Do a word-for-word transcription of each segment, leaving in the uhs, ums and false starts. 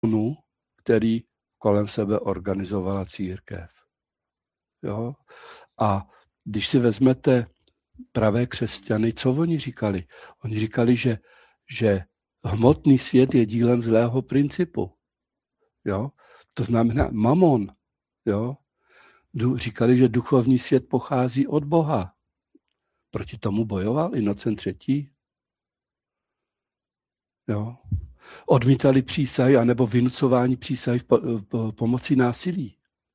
který kolem sebe organizovala církev. Jo? A když si vezmete pravé křesťany, co oni říkali? Oni říkali, že, že hmotný svět je dílem zlého principu. Jo? To znamená mamon. Jo? Říkali, že duchovní svět pochází od Boha. Proti tomu bojoval Inocent třetí. Jo? Odmítali přísahy anebo vynucování přísahy v po, po, pomocí násilí.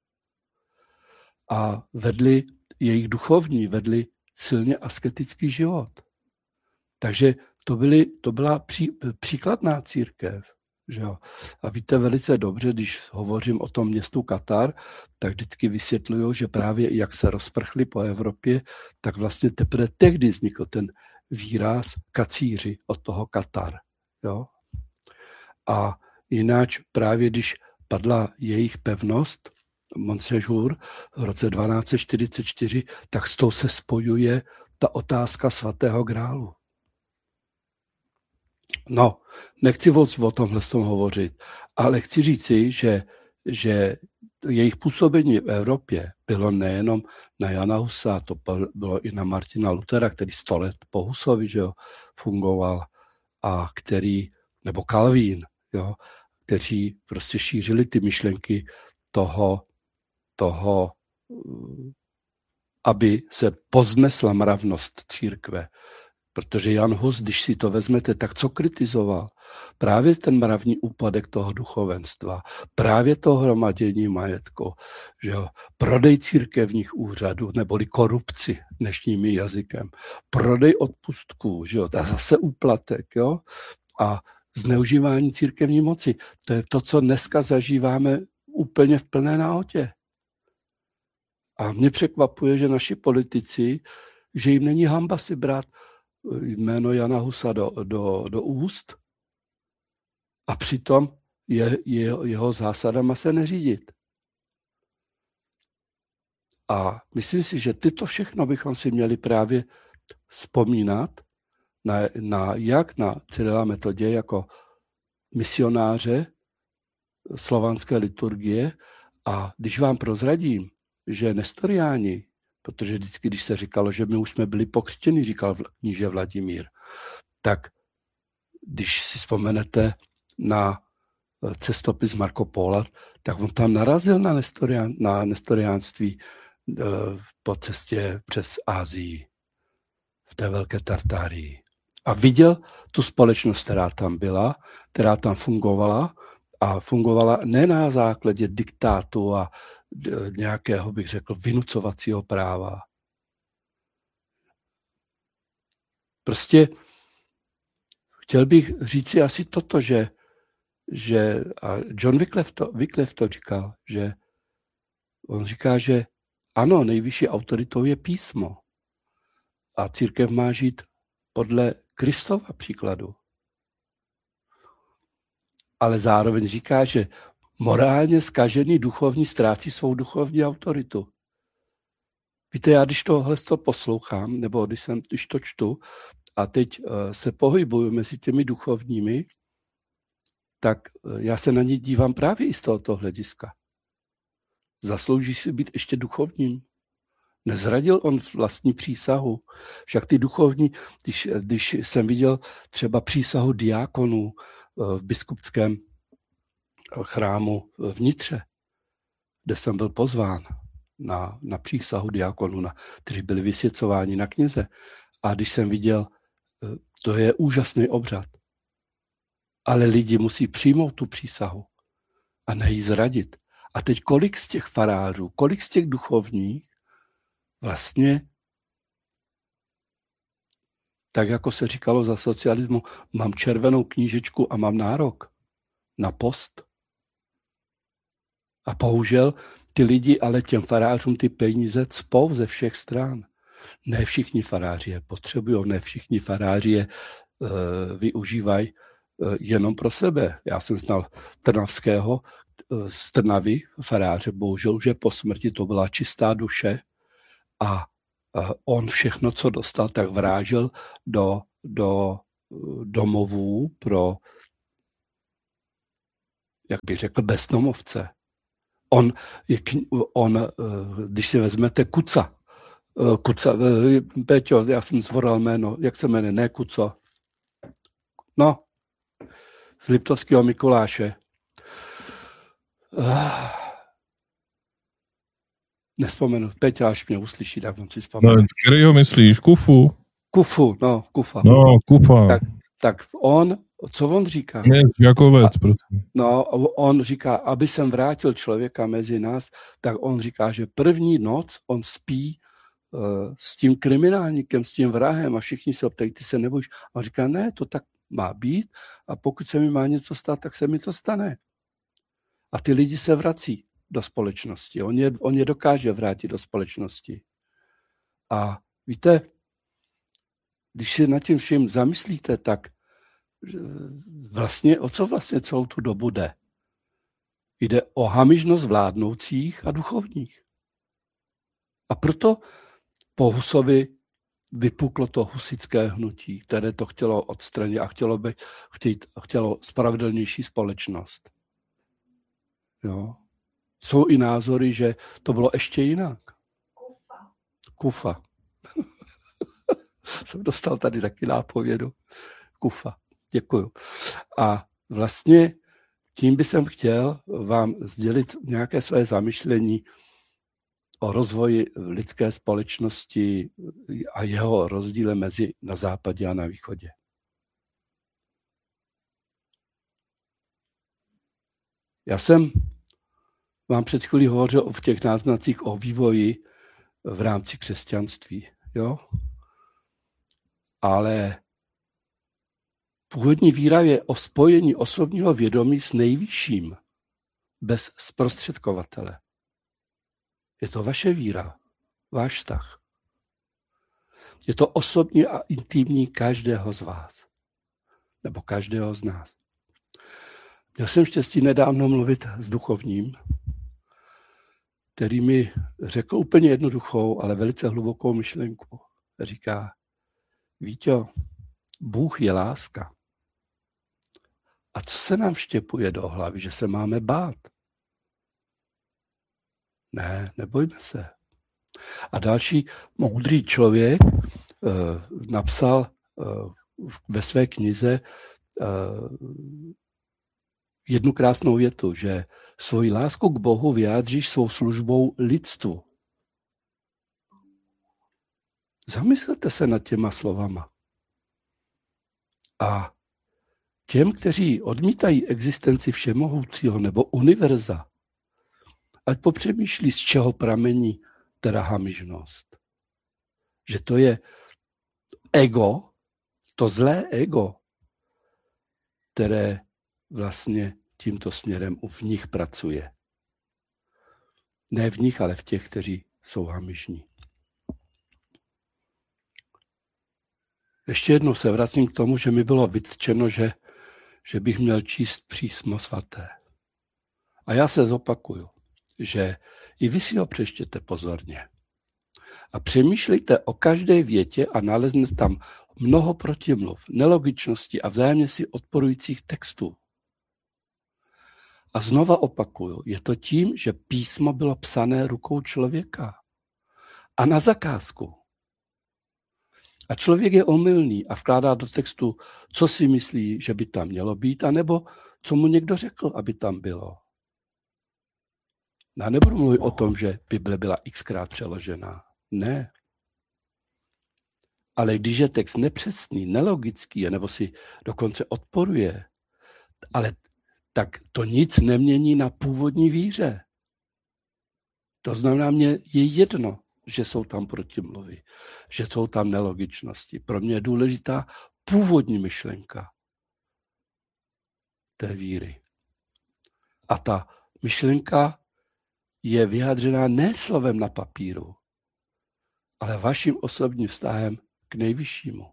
A vedli jejich duchovní, vedli silně asketický život. Takže to, byly, to byla pří, příkladná církev. Že jo? A víte velice dobře, když hovořím o tom městu Katar, tak vždycky vysvětluju, že právě jak se rozprchli po Evropě, tak vlastně teprve tehdy vznikl ten výraz kacíři od toho Katar. Jo? A jináč právě když padla jejich pevnost, Montséjour v roce dvanáct set čtyřicet čtyři, tak s tou se spojuje ta otázka svatého grálu. No, nechci moc o tomhle s tom hovořit, ale chci říci, že, že jejich působení v Evropě bylo nejenom na Jana Husa, to bylo i na Martina Luthera, který sto let po Husovi, že jo, fungoval, a který, nebo Calvin, jo, kteří prostě šířili ty myšlenky toho, toho, aby se poznesla mravnost církve. Protože Jan Hus, když si to vezmete, tak co kritizoval? Právě ten mravní úpadek toho duchovenstva, právě to hromadění majetku, že jo? Prodej církevních úřadů, neboli korupci dnešním jazykem, prodej odpustků, že jo? A zase úplatek, jo? A zneužívání církevní moci. To je to, co dneska zažíváme úplně v plné nahotě. A mě překvapuje, že naši politici, že jim není hanba si brát jméno Jana Husa do, do, do úst a přitom je, je, jeho zásadama se neřídit. A myslím si, že tyto všechno bychom si měli právě vzpomínat na, na, jak na Cyrila Metodě jako misionáře slovanské liturgie. A když vám prozradím, že nestoriáni, protože vždycky, když se říkalo, že my už jsme byli pokřtěni, říkal kníže Vladimír, tak když si vzpomenete na cestopis Marco Pola, tak on tam narazil na, nestorián, na nestoriánství po cestě přes Asii, v té velké Tartárii. A viděl tu společnost, která tam byla, která tam fungovala, a fungovala ne na základě diktátu a nějakého, bych řekl, vynucovacího práva. Prostě chtěl bych říci asi toto, že, že a John Wycliffe to, Wycliffe to říkal, že on říká, že ano, nejvyšší autoritou je písmo a církev má žít podle Kristova příkladu. Ale zároveň říká, že morálně zkažený duchovní ztrácí svou duchovní autoritu. Víte, já když tohle to poslouchám, nebo když, jsem, když to čtu a teď se pohybuju mezi těmi duchovními, tak já se na ně dívám právě i z tohoto hlediska. Zaslouží si být ještě duchovním? Nezradil on vlastní přísahu? Však ty duchovní, když, když jsem viděl třeba přísahu diákonů v biskupském chrámu v Nitře, kde jsem byl pozván na, na přísahu diakonů, na, kteří byli vysvěcováni na kněze. A když jsem viděl, to je úžasný obřad. Ale lidi musí přijmout tu přísahu a ne ji zradit. A teď kolik z těch farářů, kolik z těch duchovních vlastně, tak jako se říkalo za socialismu, mám červenou knížečku a mám nárok na post. A bohužel ty lidi ale těm farářům ty peníze cpou ze všech stran. Ne všichni faráři je potřebují, ne všichni faráři je uh, využívají uh, jenom pro sebe. Já jsem znal trnavského uh, z Trnavy faráře, bohužel, že po smrti to byla čistá duše a uh, on všechno, co dostal, tak vrážel do, do uh, domovů pro jak bych řekl, bezdomovce. On, je, on, když si vezmete Kuca, Kuca, Péťo, já jsem zvoral jméno, jak se jmenuje, ne Kuco. No, z Liptovského Mikuláše. Nespomenu, Péťa, až mě uslyší, tak on si vzpomenu. No, kterýho myslíš? Kufu? Kufu, no, Kufa. No, Kufa. Tak, tak on, co on říká? Ne, Jakovec, prosím. No, on říká, aby jsem vrátil člověka mezi nás, tak on říká, že první noc on spí uh, s tím kriminálníkem, s tím vrahem a všichni se optají, ty se nebojíš. A on říká, ne, to tak má být a pokud se mi má něco stát, tak se mi to stane. A ty lidi se vrací do společnosti. On je, on je dokáže vrátit do společnosti. A víte, když si nad tím vším zamyslíte, tak vlastně, o co vlastně celou tu dobu jde? Jde o hamižnost vládnoucích a duchovních. A proto po Husovi vypuklo to husické hnutí, které to chtělo odstranit a chtělo, by, chtít, chtělo spravedlnější společnost. Jo. Jsou i názory, že to bylo ještě jinak. Kufa. Kufa. Jsem dostal tady taky nápovědu. Kufa. Děkuju. A vlastně tím bych jsem chtěl vám sdělit nějaké své zamyšlení o rozvoji lidské společnosti a jeho rozdíle mezi na západě a na východě. Já jsem vám před chvílí hovořil v těch náznacích o vývoji v rámci křesťanství. Jo? Ale původní víra je o spojení osobního vědomí s nejvyšším, bez zprostředkovatele. Je to vaše víra, váš vztah. Je to osobní a intimní každého z vás. Nebo každého z nás. Měl jsem štěstí nedávno mluvit s duchovním, který mi řekl úplně jednoduchou, ale velice hlubokou myšlenku. Říká, Víťo, Bůh je láska. A co se nám štěpuje do hlavy, že se máme bát? Ne, nebojme se. A další moudrý člověk uh, napsal uh, ve své knize uh, jednu krásnou větu, že svoji lásku k Bohu vyjádříš svou službou lidstvu. Zamyslete se nad těma slovama. A těm, kteří odmítají existenci všemohoucího nebo univerza, ať popřemýšlí, z čeho pramení teda hamižnost. Že to je ego, to zlé ego, které vlastně tímto směrem v nich pracuje. Ne v nich, ale v těch, kteří jsou hamižní. Ještě jednou se vracím k tomu, že mi bylo vytčeno, že, že bych měl číst písmo svaté. A já se zopakuju, že i vy si ho přečtěte pozorně. A přemýšlejte o každé větě a naleznete tam mnoho protimluv, nelogičností a vzájemně si odporujících textů. A znova opakuju, je to tím, že písmo bylo psané rukou člověka. A na zakázku. A člověk je omylný a vkládá do textu, co si myslí, že by tam mělo být, anebo co mu někdo řekl, aby tam bylo. Já nebudu mluvit o tom, že Bible byla xkrát přeložená. Ne. Ale když je text nepřesný, nelogický, nebo si dokonce odporuje, ale tak to nic nemění na původní víře. To znamená, mě je jedno, že jsou tam protimluvy, že jsou tam nelogičnosti. Pro mě je důležitá původní myšlenka té víry. A ta myšlenka je vyjádřená ne slovem na papíru, ale vaším osobním vztahem k nejvyššímu.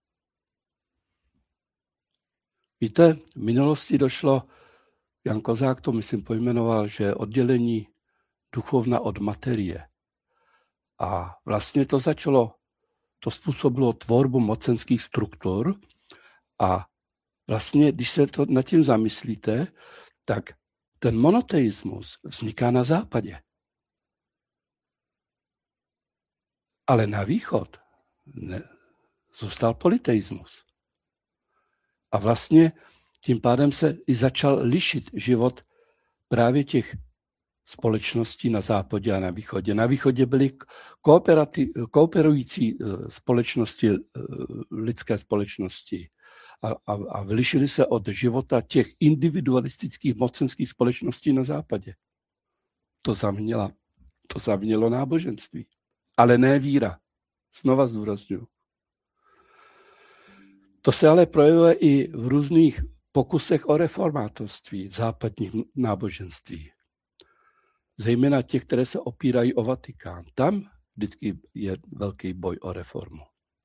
Víte, v minulosti došlo, Jan Kozák to myslím pojmenoval, že oddělení duchovna od materie. A vlastně to začalo, to způsobilo tvorbu mocenských struktur a vlastně, když se to nad tím zamyslíte, tak ten monoteismus vzniká na západě. Ale na východ ne, zůstal polyteismus. A vlastně tím pádem se i začal lišit život právě těch společností na západě a na východě. Na východě byly kooperující společnosti, lidské společnosti a, a, a vylišily se od života těch individualistických mocenských společností na západě. To zavinilo, to zavinilo náboženství, ale ne víra. Znova zdůrazňuji. To se ale projevuje i v různých pokusech o reformátorství v západních náboženství. Zejména těch, které se opírají o Vatikán. Tam vždycky je velký boj o reformu.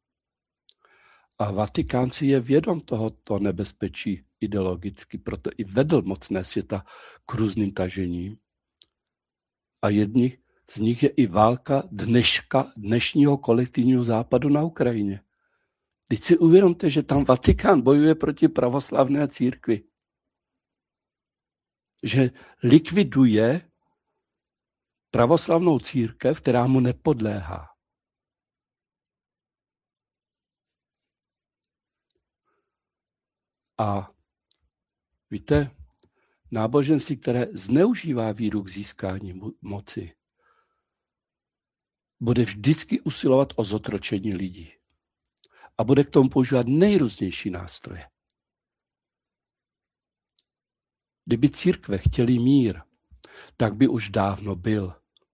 A Vatikán si je vědom tohoto nebezpečí ideologicky, proto i vedl mocné světa k různým tažením. A jedni z nich je i válka dneška, dnešního kolektivního západu na Ukrajině. Teď si uvědomte, že tam Vatikán bojuje proti pravoslavné církvi. Že likviduje pravoslavnou církev, která mu nepodléhá. A víte, náboženství, které zneužívá víru k získání moci, bude vždycky usilovat o zotročení lidí. A bude k tomu používat nejrůznější nástroje. Kdyby církve chtěli mír, tak by už dávno byl.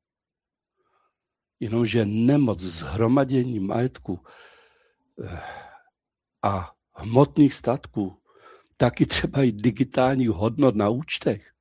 Jenomže nemoc zhromadění majetku a hmotných statků, taky třeba i digitálních hodnot na účtech,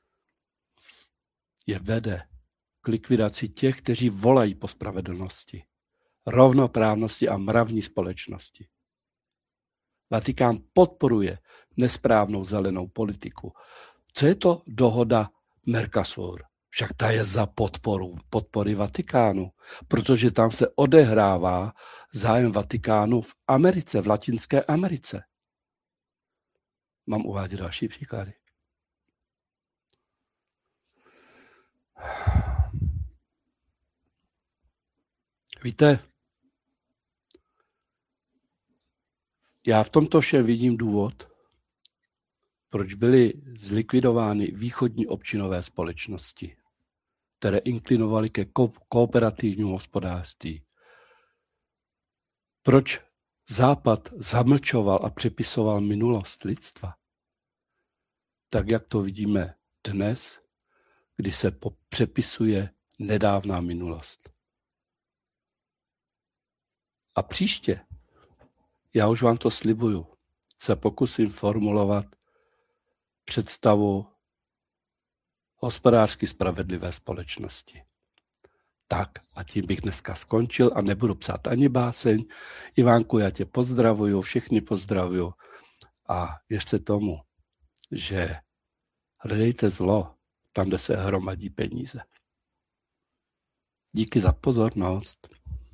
je vede k likvidaci těch, kteří volají po spravedlnosti, rovnoprávnosti a mravní společnosti. Vatikán podporuje nesprávnou zelenou politiku. Co je to dohoda Mercosur? Však ta je za podporu, podpory Vatikánu, protože tam se odehrává zájem Vatikánu v Americe, v Latinské Americe. Mám uvádět další příklady. Víte, já v tomto všem vidím důvod, proč byly zlikvidovány východní občinové společnosti, které inklinovaly ke ko- kooperativnímu hospodářství. Proč Západ zamlčoval a přepisoval minulost lidstva? Tak, jak to vidíme dnes, kdy se po- přepisuje nedávná minulost. A příště, já už vám to slibuju, se pokusím formulovat představu hospodářsky spravedlivé společnosti. Tak a tím bych dneska skončil a nebudu psát ani báseň. Ivánku, já tě pozdravuju, všechny pozdravuju a věřte tomu, že hledejte zlo tam, kde se hromadí peníze. Díky za pozornost.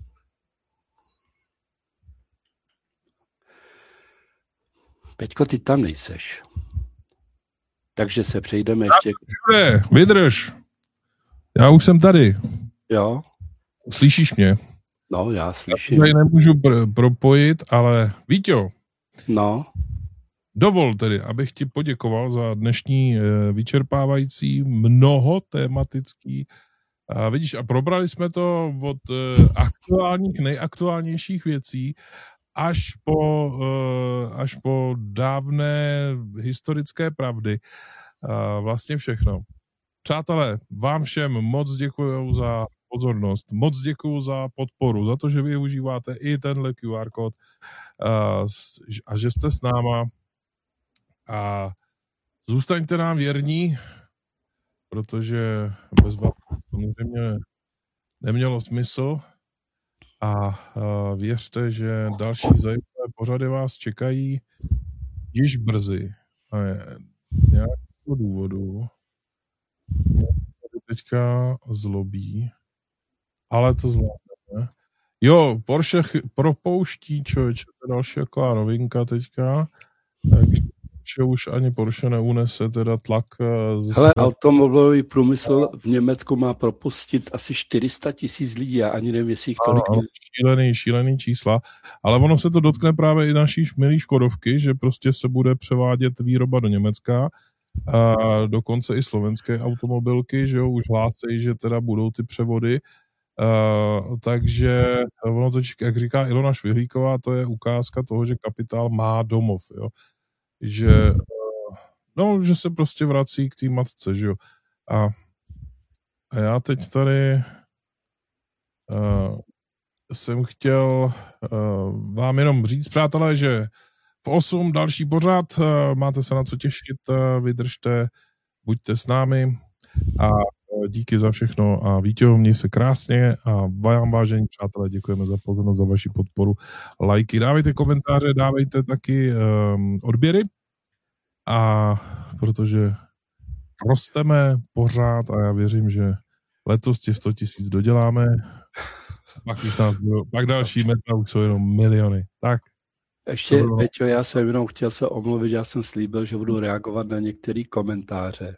Peťko, ty tam nejseš. Takže se přejdeme ještě... Všude, vydrž. Já už jsem tady. Jo? Slyšíš mě? No, já slyším. Já nemůžu pr- propojit, ale Víťo. No. Dovol tedy, abych ti poděkoval za dnešní e, vyčerpávající mnohotématický. A vidíš, a probrali jsme to od e, aktuálních, nejaktuálnějších věcí až po, e, až po dávné historické pravdy. A vlastně všechno. Přátelé, vám všem moc děkuju za pozornost, moc děkuju za podporu, za to, že využíváte i tenhle Q R kód a, a že jste s náma. A zůstaňte nám věrní, protože bez vás samozřejmě nemělo smysl. A, a věřte, že další zajímavé pořady vás čekají již brzy. A nějakého důvodu mě teďka zlobí, ale to zvládneme. Jo, Porsche propouští, člověče, to je další taková novinka teďka. Takže že už ani Porsche neunese teda tlak ze Hele, automobilový průmysl v Německu má propustit asi čtyři sta tisíc lidí, já ani nevím, jestli jich tolik ne. Šílený, šílený čísla, ale ono se to dotkne právě i naší milý Škodovky, že prostě se bude převádět výroba do Německa, a dokonce i slovenské automobilky, že jo, už hlásejí, že teda budou ty převody. Uh, takže ono to, jak říká Ilona Švihlíková, to je ukázka toho, že kapitál má domov, jo. Že, uh, no, že se prostě vrací k té matce, že jo. A, a já teď tady uh, jsem chtěl uh, vám jenom říct, přátelé, že v osm další pořad, uh, máte se na co těšit, uh, vydržte, buďte s námi a díky za všechno a Vítěho, měj se krásně a vám, vážení přátelé, děkujeme za pozornost, za vaši podporu, lajky, dávejte komentáře, dávejte taky um, odběry a protože rosteme pořád a já věřím, že letos těch sto tisíc doděláme, pak už nás budou, pak další metra už jsou jenom miliony, tak. Ještě, Peťo, já jsem jenom chtěl se omluvit, já jsem slíbil, že budu reagovat na některé komentáře.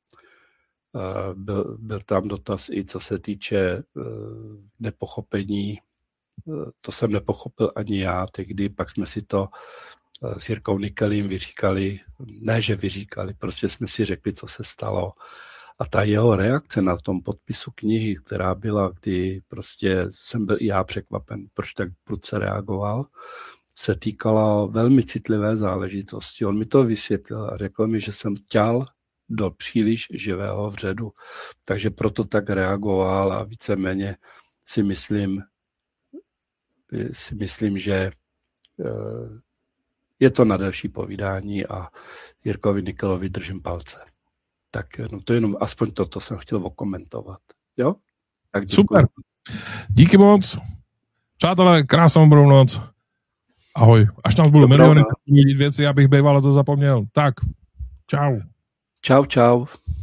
Byl, byl tam dotaz i co se týče uh, nepochopení. Uh, to jsem nepochopil ani já, tehdy pak jsme si to uh, s Jirkou Nikelím vyříkali, ne že vyříkali, prostě jsme si řekli, co se stalo. A ta jeho reakce na tom podpisu knihy, která byla, kdy prostě jsem byl i já překvapen, proč tak prudce reagoval, se týkala velmi citlivé záležitosti. On mi to vysvětlil a řekl mi, že jsem ťal do příliš živého vředu. Takže proto tak reagoval a víceméně si myslím, si myslím, že je to na další povídání a Jirkovi Nikelovi držím palce. Tak no to jenom aspoň toto jsem chtěl okomentovat. Jo? Tak děkuji. Super. Díky moc. Přátelé, krásnou dobrou noc. Ahoj. Až tam budou miliony věci, abych býval to zapomněl. Tak, čau. Čau, čau.